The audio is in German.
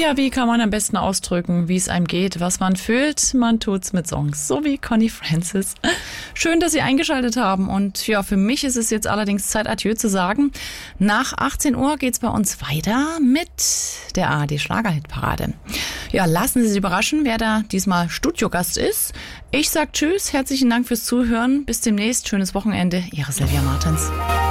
Ja, wie kann man am besten ausdrücken, wie es einem geht, was man fühlt? Man tut's mit Songs, so wie Connie Francis. Schön, dass Sie eingeschaltet haben. Und ja, für mich ist es jetzt allerdings Zeit, Adieu zu sagen. Nach 18 Uhr geht's bei uns weiter mit der ARD Schlagerhitparade. Ja, lassen Sie sich überraschen, wer da diesmal Studiogast ist. Ich sag Tschüss, herzlichen Dank fürs Zuhören. Bis demnächst, schönes Wochenende. Ihre Silvia Martens.